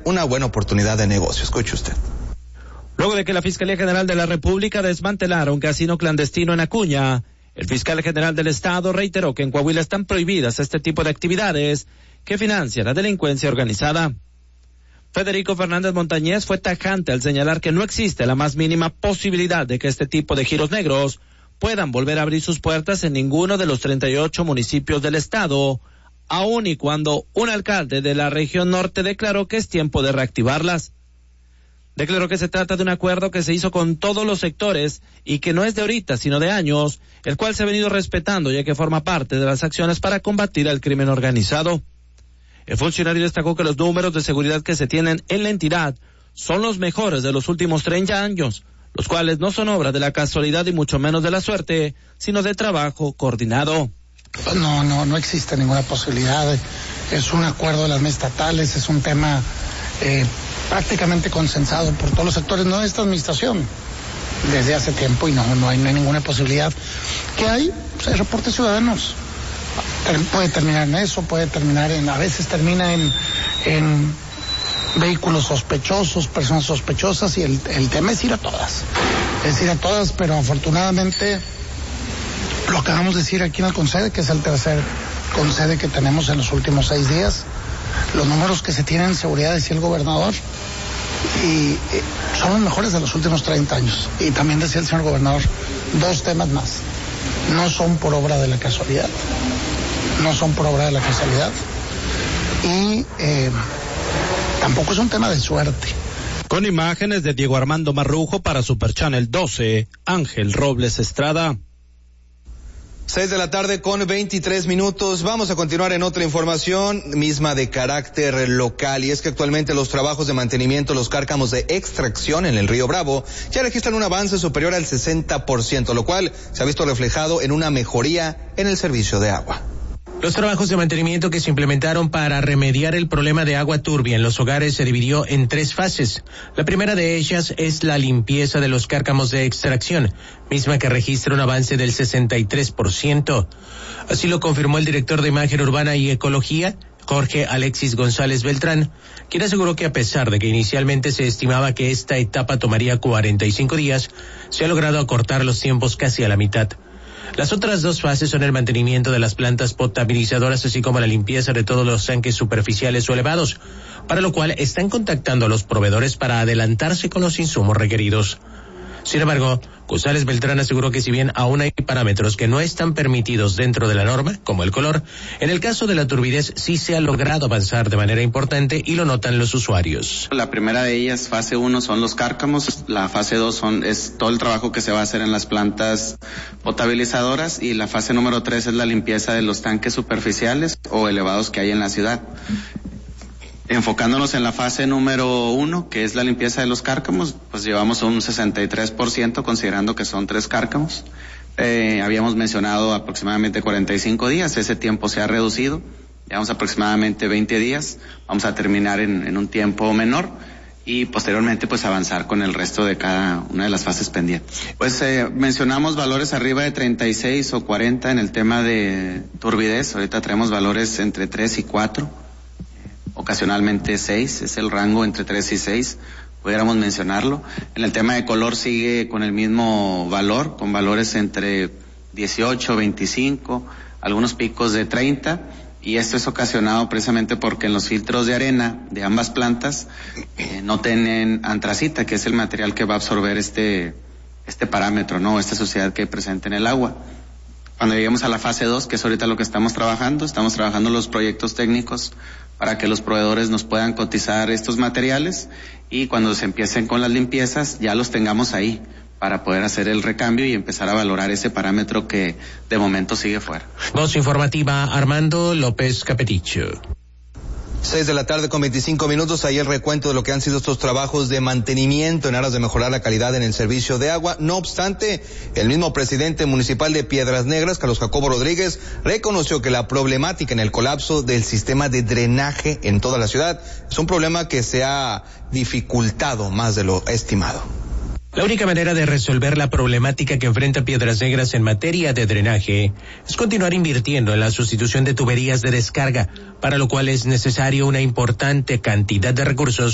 una buena oportunidad de negocio. Escuche usted. Luego de que la Fiscalía General de la República desmantelara un casino clandestino en Acuña, el fiscal general del Estado reiteró que en Coahuila están prohibidas este tipo de actividades que financian la delincuencia organizada. Federico Fernández Montañez fue tajante al señalar que no existe la más mínima posibilidad de que este tipo de giros negros puedan volver a abrir sus puertas en ninguno de los 38 municipios del Estado, aun y cuando un alcalde de la región norte declaró que es tiempo de reactivarlas. Declaró que se trata de un acuerdo que se hizo con todos los sectores y que no es de ahorita, sino de años, el cual se ha venido respetando ya que forma parte de las acciones para combatir al crimen organizado. El funcionario destacó que los números de seguridad que se tienen en la entidad son los mejores de los últimos 30 años, los cuales no son obra de la casualidad y mucho menos de la suerte, sino de trabajo coordinado. No existe ninguna posibilidad. Es un acuerdo de las mesas estatales, es un tema prácticamente consensado por todos los sectores, no de esta administración, desde hace tiempo, y no hay ninguna posibilidad. ¿Qué hay? Pues hay reportes ciudadanos. Puede terminar en eso, a veces termina en vehículos sospechosos, personas sospechosas, y el tema es ir a todas, pero afortunadamente lo acabamos de decir aquí en el Concede, que es el tercer Concede que tenemos en los últimos 6 días. Los números que se tienen en seguridad, decía el gobernador, y son los mejores de los últimos 30 años. Y también decía el señor gobernador, 2 temas más. No son por obra de la casualidad. Y tampoco es un tema de suerte. Con imágenes de Diego Armando Marrujo para Super Channel 12, Ángel Robles Estrada. 6:23 p.m. Vamos a continuar en otra información, misma de carácter local, y es que actualmente los trabajos de mantenimiento de los cárcamos de extracción en el río Bravo ya registran un avance superior al 60%, lo cual se ha visto reflejado en una mejoría en el servicio de agua. Los trabajos de mantenimiento que se implementaron para remediar el problema de agua turbia en los hogares se dividió en 3 fases. La primera de ellas es la limpieza de los cárcamos de extracción, misma que registra un avance del 63%. Así lo confirmó el director de Imagen Urbana y Ecología, Jorge Alexis González Beltrán, quien aseguró que a pesar de que inicialmente se estimaba que esta etapa tomaría 45 días, se ha logrado acortar los tiempos casi a la mitad. Las otras 2 fases son el mantenimiento de las plantas potabilizadoras, así como la limpieza de todos los tanques superficiales o elevados, para lo cual están contactando a los proveedores para adelantarse con los insumos requeridos. Sin embargo, González Beltrán aseguró que si bien aún hay parámetros que no están permitidos dentro de la norma, como el color, en el caso de la turbidez sí se ha logrado avanzar de manera importante y lo notan los usuarios. La primera de ellas, fase 1, son los cárcamos, la fase 2 es todo el trabajo que se va a hacer en las plantas potabilizadoras, y la fase número 3 es la limpieza de los tanques superficiales o elevados que hay en la ciudad. Enfocándonos en la fase número 1, que es la limpieza de los cárcamos, pues llevamos un 63%, considerando que son 3 cárcamos. Habíamos mencionado aproximadamente 45 días, ese tiempo se ha reducido, llevamos aproximadamente 20 días, vamos a terminar en un tiempo menor y posteriormente pues avanzar con el resto de cada una de las fases pendientes. Pues mencionamos valores arriba de 36 o 40 en el tema de turbidez, ahorita traemos valores entre 3 y 4. Ocasionalmente 6, es el rango entre 3 y 6, pudiéramos mencionarlo. En el tema de color sigue con el mismo valor, con valores entre 18, 25, algunos picos de 30, y esto es ocasionado precisamente porque en los filtros de arena de ambas plantas no tienen antracita, que es el material que va a absorber este parámetro, ¿no? Esta suciedad que hay presente en el agua. Cuando lleguemos a la fase 2, que es ahorita lo que estamos trabajando los proyectos técnicos para que los proveedores nos puedan cotizar estos materiales, y cuando se empiecen con las limpiezas ya los tengamos ahí para poder hacer el recambio y empezar a valorar ese parámetro que de momento sigue fuera. Voz informativa, Armando López Capeticho. 6:25 p.m. Ahí el recuento de lo que han sido estos trabajos de mantenimiento en aras de mejorar la calidad en el servicio de agua. No obstante, el mismo presidente municipal de Piedras Negras, Carlos Jacobo Rodríguez, reconoció que la problemática en el colapso del sistema de drenaje en toda la ciudad es un problema que se ha dificultado más de lo estimado. La única manera de resolver la problemática que enfrenta Piedras Negras en materia de drenaje es continuar invirtiendo en la sustitución de tuberías de descarga, para lo cual es necesario una importante cantidad de recursos